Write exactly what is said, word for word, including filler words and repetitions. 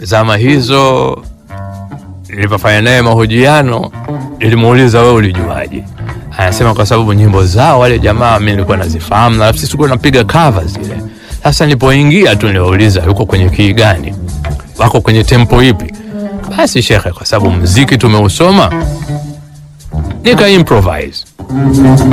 zama hizo nilipofanya naye mahojiano, nilimuuliza wewe ulijuaje? Anasema kwa sababu nyimbo zao wale jamaa mimi nilikuwa nazifahamu, na sisi tulikuwa tunapiga covers zile. Sasa nilipoingia tu niliuliza yuko kwenye kii gani, wako kwenye tempo ipi? Basi shekhe, kwa sababu muziki tumeusoma, nika improvise.